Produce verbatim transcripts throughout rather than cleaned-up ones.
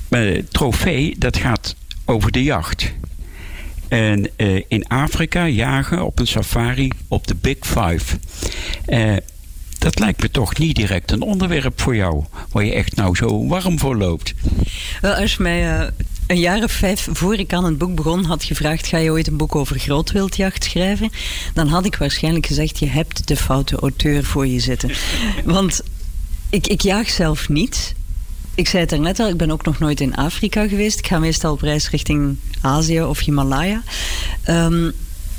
uh, trofee, dat gaat over de jacht. En uh, in Afrika jagen op een safari op de Big Five. Uh, dat lijkt me toch niet direct een onderwerp voor jou, waar je echt nou zo warm voor loopt. Wel, als je mij uh, een jaar of vijf voor ik aan het boek begon had gevraagd, ga je ooit een boek over grootwildjacht schrijven? Dan had ik waarschijnlijk gezegd, je hebt de foute auteur voor je zitten. Want ik, ik jaag zelf niet. Ik zei het daarnet al, ik ben ook nog nooit in Afrika geweest. Ik ga meestal op reis richting Azië of Himalaya. Um,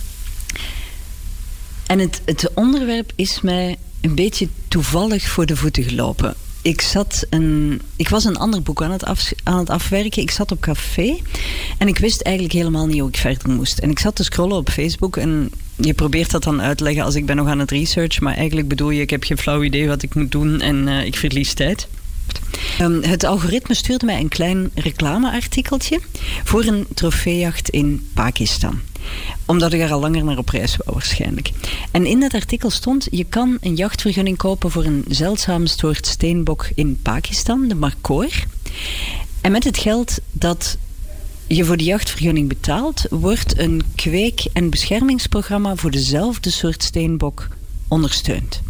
en het, het onderwerp is mij een beetje toevallig voor de voeten gelopen. Ik, zat een, ik was een ander boek aan het, af, aan het afwerken. Ik zat op café en ik wist eigenlijk helemaal niet hoe ik verder moest. En ik zat te scrollen op Facebook en je probeert dat dan uit te leggen als ik ben nog aan het research, maar eigenlijk bedoel je, ik heb geen flauw idee wat ik moet doen en uh, ik verlies tijd. Um, het algoritme stuurde mij een klein reclameartikeltje voor een trofeejacht in Pakistan. Omdat ik er al langer naar op reis wou waarschijnlijk. En in dat artikel stond, je kan een jachtvergunning kopen voor een zeldzame soort steenbok in Pakistan, de markoor. En met het geld dat je voor de jachtvergunning betaalt, wordt een kweek- en beschermingsprogramma voor dezelfde soort steenbok ondersteund.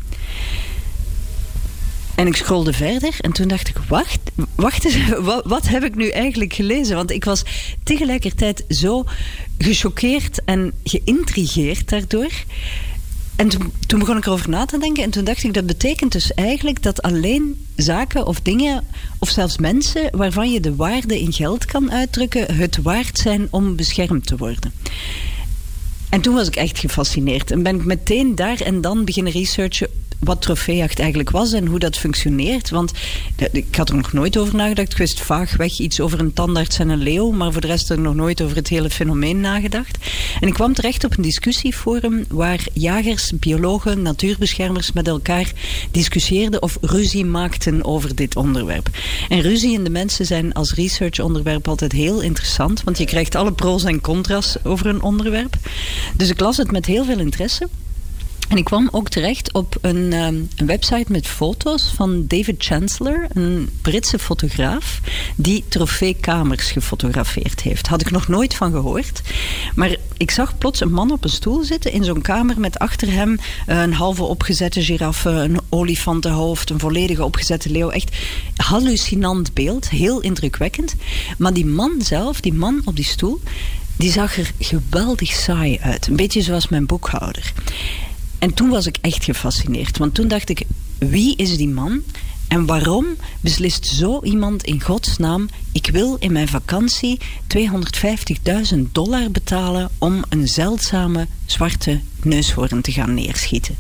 En ik scrolde verder en toen dacht ik, wacht, wacht eens, wat, wat heb ik nu eigenlijk gelezen? Want ik was tegelijkertijd zo gechoqueerd en geïntrigeerd daardoor. En toen, toen begon ik erover na te denken en toen dacht ik, dat betekent dus eigenlijk dat alleen zaken of dingen, of zelfs mensen, waarvan je de waarde in geld kan uitdrukken, het waard zijn om beschermd te worden. En toen was ik echt gefascineerd en ben ik meteen daar en dan beginnen researchen wat trofeejacht eigenlijk was en hoe dat functioneert. Want ik had er nog nooit over nagedacht. Ik wist vaagweg iets over een tandarts en een leeuw, maar voor de rest heb ik nog nooit over het hele fenomeen nagedacht. En ik kwam terecht op een discussieforum waar jagers, biologen, natuurbeschermers met elkaar discussieerden of ruzie maakten over dit onderwerp. En ruzie in de mensen zijn als researchonderwerp altijd heel interessant, want je krijgt alle pro's en contra's over een onderwerp. Dus ik las het met heel veel interesse. En ik kwam ook terecht op een, um, een website met foto's van David Chancellor, een Britse fotograaf, die trofeekamers gefotografeerd heeft. Had ik nog nooit van gehoord. Maar ik zag plots een man op een stoel zitten in zo'n kamer met achter hem een halve opgezette giraffe, een olifantenhoofd, een volledige opgezette leeuw. Echt hallucinant beeld, heel indrukwekkend. Maar die man zelf, die man op die stoel, die zag er geweldig saai uit. Een beetje zoals mijn boekhouder. En toen was ik echt gefascineerd. Want toen dacht ik, wie is die man? En waarom beslist zo iemand in godsnaam, ik wil in mijn vakantie tweehonderdvijftigduizend dollar betalen om een zeldzame zwarte neushoorn te gaan neerschieten?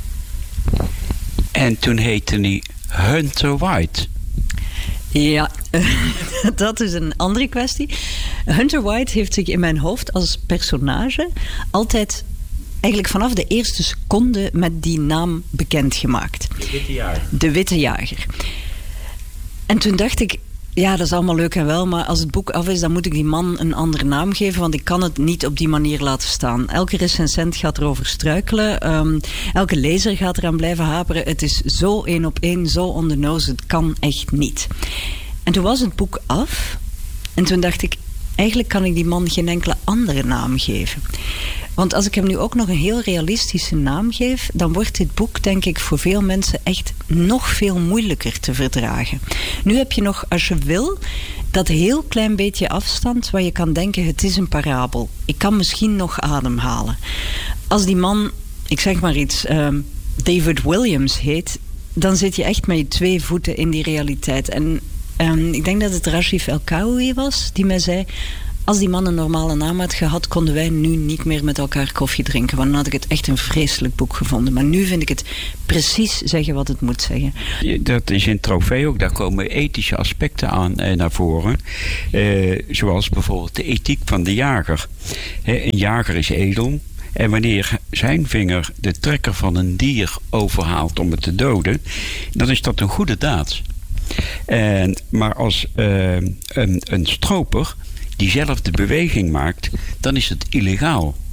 En toen heette hij Hunter White. Ja, dat is een andere kwestie. Hunter White heeft zich in mijn hoofd als personage altijd, eigenlijk vanaf de eerste seconde, met die naam bekendgemaakt. De Witte Jager. De Witte Jager. En toen dacht ik, ja, dat is allemaal leuk en wel, maar als het boek af is, dan moet ik die man een andere naam geven, want ik kan het niet op die manier laten staan. Elke recensent gaat erover struikelen. Um, elke lezer gaat eraan blijven haperen. Het is zo één op één, zo on the nose, het kan echt niet. En toen was het boek af en toen dacht ik, eigenlijk kan ik die man geen enkele andere naam geven. Want als ik hem nu ook nog een heel realistische naam geef, dan wordt dit boek, denk ik, voor veel mensen echt nog veel moeilijker te verdragen. Nu heb je nog, als je wil, dat heel klein beetje afstand waar je kan denken, het is een parabel. Ik kan misschien nog ademhalen. Als die man, ik zeg maar iets, uh, David Williams heet, dan zit je echt met je twee voeten in die realiteit. En um, ik denk dat het Rashif El-Kaoui was die mij zei, als die man een normale naam had gehad, konden wij nu niet meer met elkaar koffie drinken. Want dan had ik het echt een vreselijk boek gevonden. Maar nu vind ik het precies zeggen wat het moet zeggen. Dat is in Trofee ook. Daar komen ethische aspecten aan eh, naar voren. Eh, zoals bijvoorbeeld de ethiek van de jager. He, een jager is edel. En wanneer zijn vinger de trekker van een dier overhaalt om het te doden, dan is dat een goede daad. En, maar als uh, een, een stroper diezelfde beweging maakt, dan is het illegaal.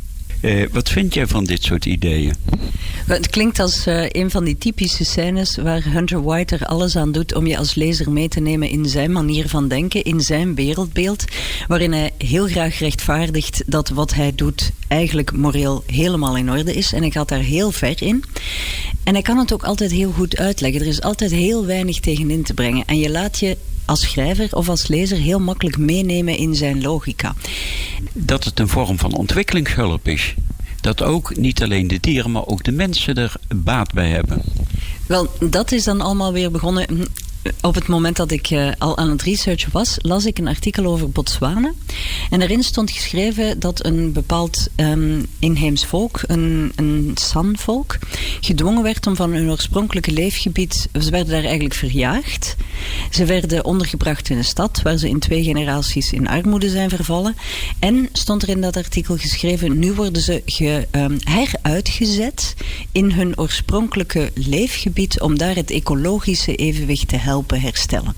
Uh, wat vind jij van dit soort ideeën? Het klinkt als uh, een van die typische scènes waar Hunter White er alles aan doet om je als lezer mee te nemen in zijn manier van denken, in zijn wereldbeeld, waarin hij heel graag rechtvaardigt dat wat hij doet eigenlijk moreel helemaal in orde is. En hij gaat daar heel ver in. En hij kan het ook altijd heel goed uitleggen. Er is altijd heel weinig tegenin te brengen. En je laat je als schrijver of als lezer heel makkelijk meenemen in zijn logica. Dat het een vorm van ontwikkelingshulp is. Dat ook niet alleen de dieren, maar ook de mensen er baat bij hebben. Wel, dat is dan allemaal weer begonnen. Op het moment dat ik uh, al aan het researchen was, las ik een artikel over Botswana. En daarin stond geschreven dat een bepaald um, inheems volk, een, een San-volk, gedwongen werd om van hun oorspronkelijke leefgebied, ze werden daar eigenlijk verjaagd. Ze werden ondergebracht in een stad waar ze in twee generaties in armoede zijn vervallen. En stond er in dat artikel geschreven, nu worden ze ge, um, heruitgezet in hun oorspronkelijke leefgebied om daar het ecologische evenwicht te helpen herstellen.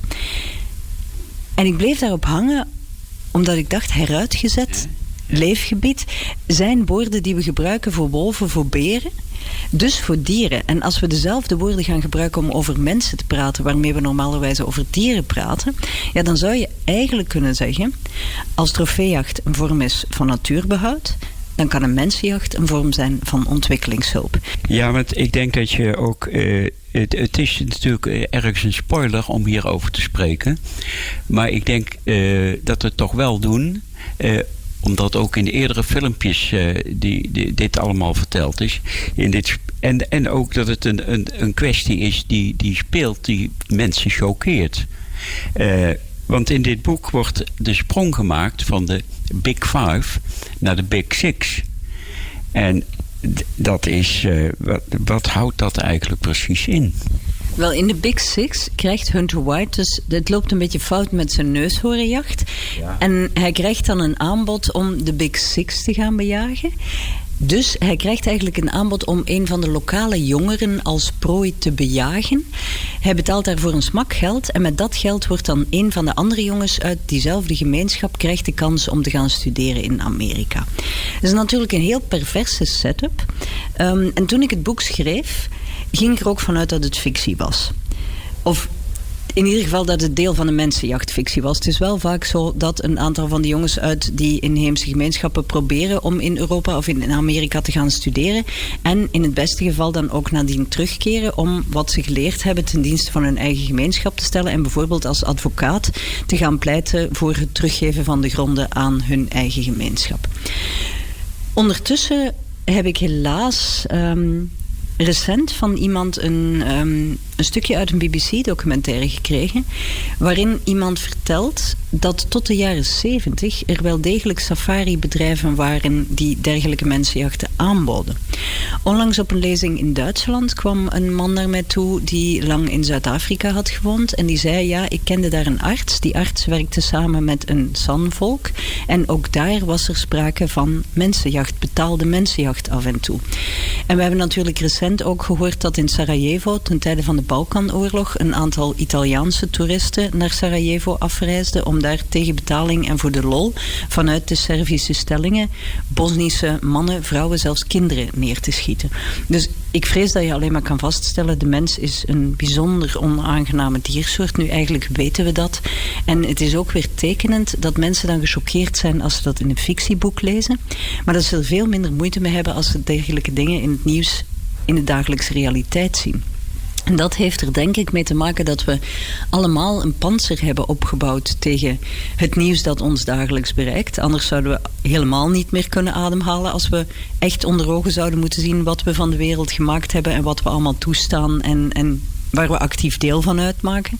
En ik bleef daarop hangen omdat ik dacht, heruitgezet, leefgebied, zijn woorden die we gebruiken voor wolven, voor beren, dus voor dieren. En als we dezelfde woorden gaan gebruiken om over mensen te praten, waarmee we normalerwijze over dieren praten, ja, dan zou je eigenlijk kunnen zeggen, als trofeejacht een vorm is van natuurbehoud, dan kan een mensenjacht een vorm zijn van ontwikkelingshulp. Ja, want ik denk dat je ook... Uh, het, het is natuurlijk ergens een spoiler om hierover te spreken. Maar ik denk uh, dat we het toch wel doen. Uh, omdat ook in de eerdere filmpjes uh, die, die, dit allemaal verteld is. In dit, en, en ook dat het een, een, een kwestie is die, die speelt, die mensen choqueert. Uh, Want in dit boek wordt de sprong gemaakt van de Big Five naar de Big Six. En d- dat is... Uh, wat, wat houdt dat eigenlijk precies in? Wel, in de Big Six krijgt Hunter White dus... Het loopt een beetje fout met zijn neushoornjacht. Ja. En hij krijgt dan een aanbod om de Big Six te gaan bejagen. Dus hij krijgt eigenlijk een aanbod om een van de lokale jongeren als prooi te bejagen. Hij betaalt daarvoor een smak geld en met dat geld wordt dan een van de andere jongens uit diezelfde gemeenschap krijgt de kans om te gaan studeren in Amerika. Dat is natuurlijk een heel perverse setup. Um, en toen ik het boek schreef, ging ik er ook vanuit dat het fictie was. Of in ieder geval dat het deel van een mensenjachtfictie was. Het is wel vaak zo dat een aantal van de jongens uit die inheemse gemeenschappen proberen om in Europa of in Amerika te gaan studeren. En in het beste geval dan ook nadien terugkeren om wat ze geleerd hebben ten dienste van hun eigen gemeenschap te stellen. En bijvoorbeeld als advocaat te gaan pleiten voor het teruggeven van de gronden aan hun eigen gemeenschap. Ondertussen heb ik helaas... Um, recent van iemand een, um, een stukje uit een B B C-documentaire gekregen, waarin iemand vertelt dat tot de jaren zeventig er wel degelijk safari-bedrijven waren die dergelijke mensenjachten aanboden. Onlangs op een lezing in Duitsland kwam een man naar mij toe die lang in Zuid-Afrika had gewoond en die zei, ja, ik kende daar een arts. Die arts werkte samen met een San-volk en ook daar was er sprake van mensenjacht, betaalde mensenjacht af en toe. En we hebben natuurlijk recent ook gehoord dat in Sarajevo ten tijde van de Balkanoorlog een aantal Italiaanse toeristen naar Sarajevo afreisden om daar tegen betaling en voor de lol vanuit de Servische stellingen Bosnische mannen, vrouwen, zelfs kinderen neer te schieten. Dus ik vrees dat je alleen maar kan vaststellen, de mens is een bijzonder onaangename diersoort. Nu eigenlijk weten we dat. En het is ook weer tekenend dat mensen dan gechoqueerd zijn als ze dat in een fictieboek lezen. Maar dat ze er veel minder moeite mee hebben als ze dergelijke dingen in het nieuws in de dagelijkse realiteit zien. En dat heeft er denk ik mee te maken dat we allemaal een pantser hebben opgebouwd tegen het nieuws dat ons dagelijks bereikt. Anders zouden we helemaal niet meer kunnen ademhalen als we echt onder ogen zouden moeten zien wat we van de wereld gemaakt hebben en wat we allemaal toestaan en, en waar we actief deel van uitmaken.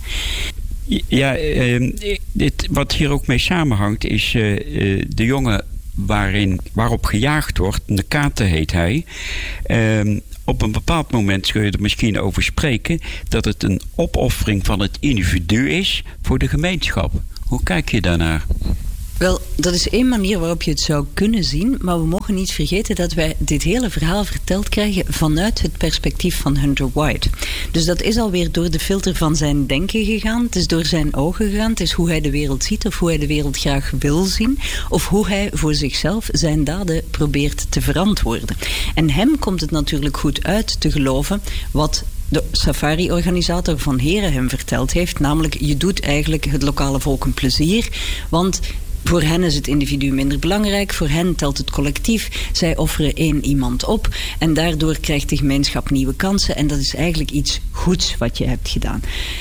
Ja, uh, dit, wat hier ook mee samenhangt is uh, uh, de jongen waarin, waarop gejaagd wordt, de Kate heet hij. Uh, op een bepaald moment kun je er misschien over spreken dat het een opoffering van het individu is voor de gemeenschap. Hoe kijk je daarnaar? Wel, dat is één manier waarop je het zou kunnen zien, maar we mogen niet vergeten dat wij dit hele verhaal verteld krijgen vanuit het perspectief van Hunter White. Dus dat is alweer door de filter van zijn denken gegaan, het is door zijn ogen gegaan, het is hoe hij de wereld ziet of hoe hij de wereld graag wil zien, of hoe hij voor zichzelf zijn daden probeert te verantwoorden. En hem komt het natuurlijk goed uit te geloven wat de safari-organisator Van Heren hem verteld heeft, namelijk je doet eigenlijk het lokale volk een plezier, want voor hen is het individu minder belangrijk, voor hen telt het collectief. Zij offeren één iemand op en daardoor krijgt de gemeenschap nieuwe kansen en dat is eigenlijk iets goeds wat je hebt gedaan.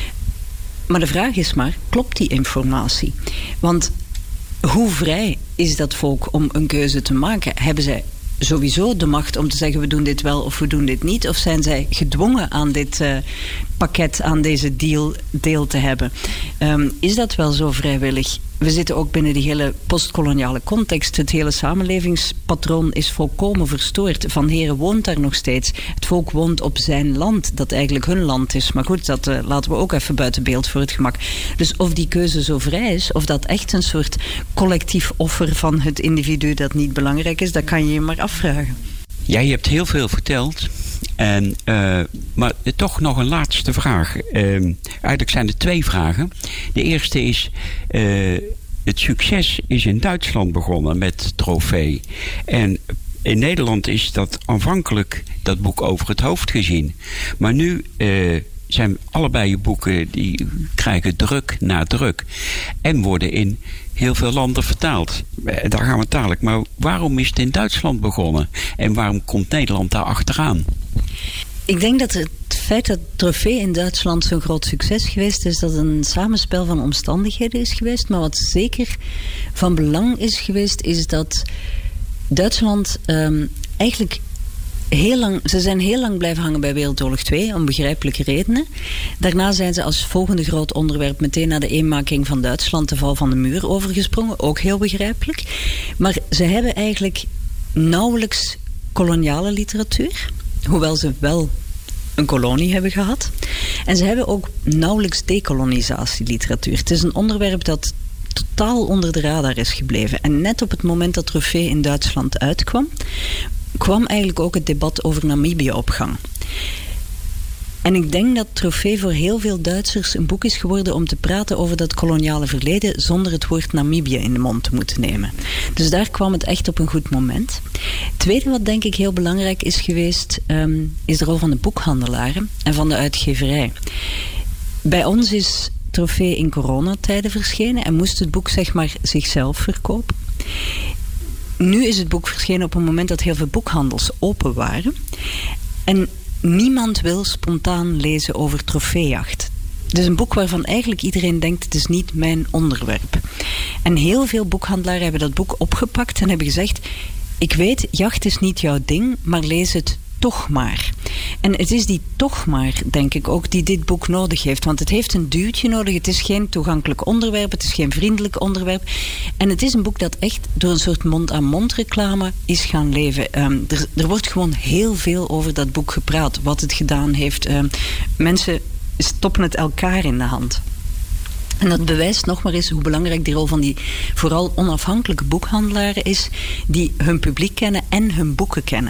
Maar de vraag is maar, klopt die informatie? Want hoe vrij is dat volk om een keuze te maken? Hebben zij sowieso de macht om te zeggen we doen dit wel of we doen dit niet? Of zijn zij gedwongen aan dit uh, pakket, aan deze deal deel te hebben? Um, is dat wel zo vrijwillig? We zitten ook binnen die hele postkoloniale context. Het hele samenlevingspatroon is volkomen verstoord. Van Heren woont daar nog steeds. Het volk woont op zijn land, dat eigenlijk hun land is. Maar goed, dat uh, laten we ook even buiten beeld voor het gemak. Dus of die keuze zo vrij is, of dat echt een soort collectief offer van het individu dat niet belangrijk is, dat kan je je maar afvragen. Jij hebt heel veel verteld. En, uh, maar toch nog een laatste vraag. Uh, eigenlijk zijn er twee vragen. De eerste is, uh, het succes is in Duitsland begonnen met Trofee. En in Nederland is dat aanvankelijk dat boek over het hoofd gezien. Maar nu uh, zijn allebei je boeken die krijgen druk na druk. En worden in heel veel landen vertaald. Daar gaan we dadelijk. Maar waarom is het in Duitsland begonnen? En waarom komt Nederland daar achteraan? Ik denk dat het feit dat Trofee in Duitsland zo'n groot succes geweest is, dat een samenspel van omstandigheden is geweest. Maar wat zeker van belang is geweest, is dat Duitsland um, eigenlijk heel lang, ze zijn heel lang blijven hangen bij Wereldoorlog twee, om begrijpelijke redenen. Daarna zijn ze als volgende groot onderwerp meteen naar de eenmaking van Duitsland, de val van de muur, overgesprongen. Ook heel begrijpelijk. Maar ze hebben eigenlijk nauwelijks koloniale literatuur, hoewel ze wel een kolonie hebben gehad. En ze hebben ook nauwelijks decolonisatieliteratuur. Het is een onderwerp dat totaal onder de radar is gebleven. En net op het moment dat Trofee in Duitsland uitkwam, kwam eigenlijk ook het debat over Namibië op gang. En ik denk dat Trofee voor heel veel Duitsers een boek is geworden om te praten over dat koloniale verleden zonder het woord Namibië in de mond te moeten nemen. Dus daar kwam het echt op een goed moment. Het tweede wat denk ik heel belangrijk is geweest, um, is de rol van de boekhandelaren en van de uitgeverij. Bij ons is Trofee in coronatijden verschenen en moest het boek zeg maar zichzelf verkopen. Nu is het boek verschenen op een moment dat heel veel boekhandels open waren. En niemand wil spontaan lezen over trofeejacht. Het is een boek waarvan eigenlijk iedereen denkt, het is niet mijn onderwerp. En heel veel boekhandelaren hebben dat boek opgepakt en hebben gezegd, ik weet, jacht is niet jouw ding, maar lees het toch maar. En het is die toch maar, denk ik ook, die dit boek nodig heeft. Want het heeft een duwtje nodig. Het is geen toegankelijk onderwerp. Het is geen vriendelijk onderwerp. En het is een boek dat echt door een soort mond-aan-mond reclame is gaan leven. Um, er, er wordt gewoon heel veel over dat boek gepraat. Wat het gedaan heeft. Um, mensen stoppen het elkaar in de hand. En dat bewijst nog maar eens hoe belangrijk die rol van die vooral onafhankelijke boekhandelaren is, die hun publiek kennen en hun boeken kennen.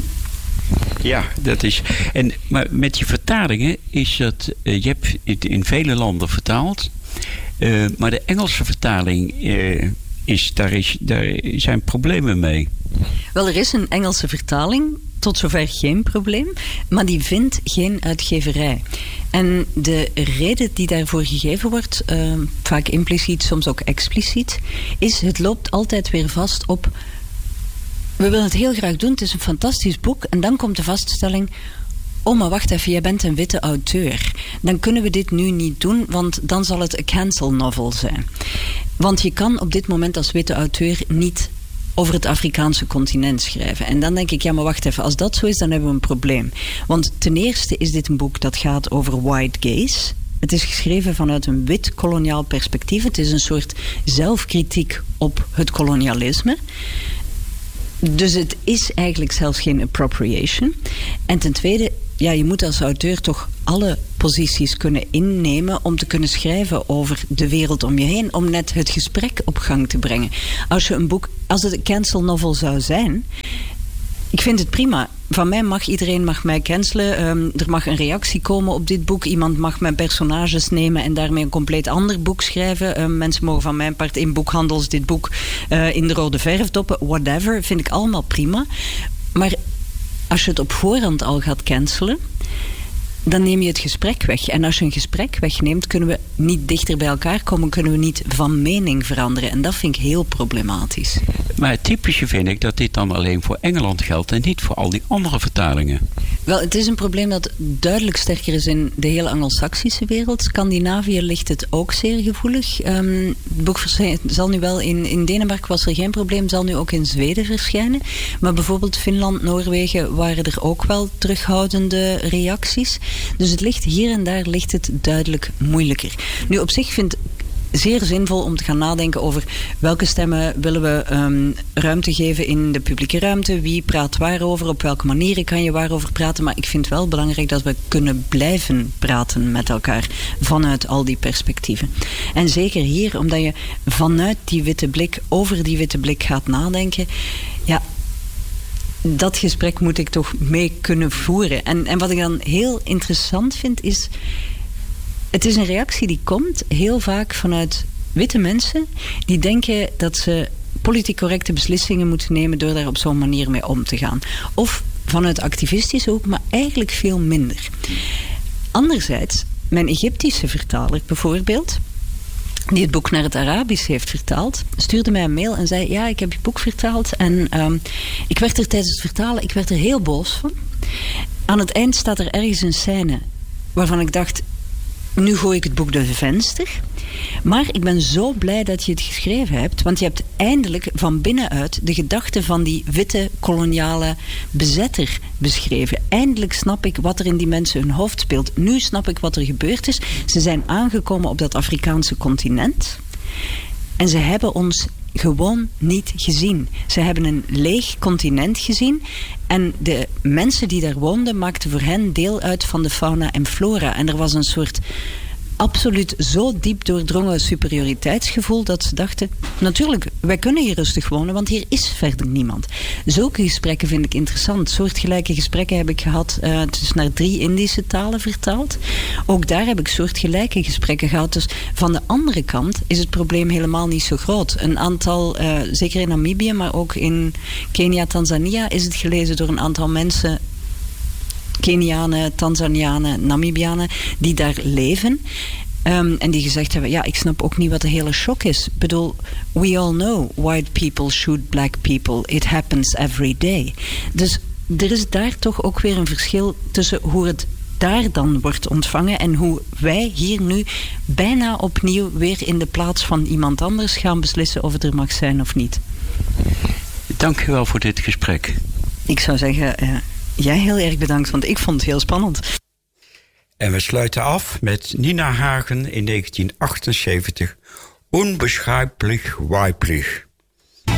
Ja, dat is. En, maar met die vertalingen is dat. Uh, je hebt het in vele landen vertaald. Uh, maar de Engelse vertaling uh, is daar, is. daar zijn problemen mee. Wel, er is een Engelse vertaling. Tot zover geen probleem. Maar die vindt geen uitgeverij. En de reden die daarvoor gegeven wordt, uh, vaak impliciet, soms ook expliciet, is het loopt altijd weer vast op. We willen het heel graag doen, het is een fantastisch boek. En dan komt de vaststelling, oh maar wacht even, jij bent een witte auteur. Dan kunnen we dit nu niet doen, want dan zal het een cancel novel zijn. Want je kan op dit moment als witte auteur niet over het Afrikaanse continent schrijven. En dan denk ik, ja maar wacht even, als dat zo is, dan hebben we een probleem. Want ten eerste is dit een boek dat gaat over white gaze. Het is geschreven vanuit een wit koloniaal perspectief. Het is een soort zelfkritiek op het kolonialisme. Dus het is eigenlijk zelfs geen appropriation. En ten tweede, ja, je moet als auteur toch alle posities kunnen innemen om te kunnen schrijven over de wereld om je heen, om net het gesprek op gang te brengen. Als je een boek, als het een cancel novel zou zijn, ik vind het prima. Van mij mag iedereen mag mij cancelen. Um, er mag een reactie komen op dit boek. Iemand mag mijn personages nemen en daarmee een compleet ander boek schrijven. Um, mensen mogen van mijn part in boekhandels dit boek uh, in de rode verf doppen. Whatever, vind ik allemaal prima. Maar als je het op voorhand al gaat cancelen, dan neem je het gesprek weg. En als je een gesprek wegneemt, kunnen we niet dichter bij elkaar komen, kunnen we niet van mening veranderen. En dat vind ik heel problematisch. Maar het typische vind ik dat dit dan alleen voor Engeland geldt en niet voor al die andere vertalingen. Wel, het is een probleem dat duidelijk sterker is in de hele Anglo-Saxische wereld. Scandinavië ligt het ook zeer gevoelig. Um, het boek zal nu wel in, in Denemarken was er geen probleem, zal nu ook in Zweden verschijnen. Maar bijvoorbeeld Finland, Noorwegen waren er ook wel terughoudende reacties. Dus het ligt hier en daar ligt het duidelijk moeilijker. Nu op zich vind ik zeer zinvol om te gaan nadenken over welke stemmen willen we um, ruimte geven in de publieke ruimte. Wie praat waarover, op welke manieren kan je waarover praten. Maar ik vind wel belangrijk dat we kunnen blijven praten met elkaar vanuit al die perspectieven. En zeker hier, omdat je vanuit die witte blik, over die witte blik gaat nadenken. Ja, dat gesprek moet ik toch mee kunnen voeren. En, en wat ik dan heel interessant vind is, het is een reactie die komt heel vaak vanuit witte mensen die denken dat ze politiek correcte beslissingen moeten nemen door daar op zo'n manier mee om te gaan. Of vanuit activistische hoek, maar eigenlijk veel minder. Anderzijds, mijn Egyptische vertaler bijvoorbeeld, die het boek naar het Arabisch heeft vertaald, stuurde mij een mail en zei, ja, ik heb je boek vertaald en um, ik werd er tijdens het vertalen, ik werd er heel boos van. Aan het eind staat er ergens een scène waarvan ik dacht, nu gooi ik het boek door de venster. Maar ik ben zo blij dat je het geschreven hebt, want je hebt eindelijk van binnenuit de gedachten van die witte koloniale bezetter beschreven. Eindelijk snap ik wat er in die mensen hun hoofd speelt. Nu snap ik wat er gebeurd is. Ze zijn aangekomen op dat Afrikaanse continent en ze hebben ons gewoon niet gezien. Ze hebben een leeg continent gezien en de mensen die daar woonden maakten voor hen deel uit van de fauna en flora. En er was een soort absoluut zo diep doordrongen superioriteitsgevoel dat ze dachten, natuurlijk, wij kunnen hier rustig wonen, want hier is verder niemand. Zulke gesprekken vind ik interessant. Soortgelijke gesprekken heb ik gehad, uh, het is naar drie Indische talen vertaald. Ook daar heb ik soortgelijke gesprekken gehad. Dus van de andere kant is het probleem helemaal niet zo groot. Een aantal, uh, zeker in Namibië, maar ook in Kenia, Tanzania, is het gelezen door een aantal mensen, Kenianen, Tanzanianen, Namibianen, die daar leven. Um, en die gezegd hebben, ja, ik snap ook niet wat de hele shock is. Ik bedoel, we all know white people shoot black people. It happens every day. Dus er is daar toch ook weer een verschil tussen hoe het daar dan wordt ontvangen en hoe wij hier nu bijna opnieuw weer in de plaats van iemand anders gaan beslissen of het er mag zijn of niet. Dank u wel voor dit gesprek. Ik zou zeggen, Uh, jij heel erg bedankt, want ik vond het heel spannend. En we sluiten af met Nina Hagen in negentien achtenzeventig. Onbeschrijpelijk weiblich.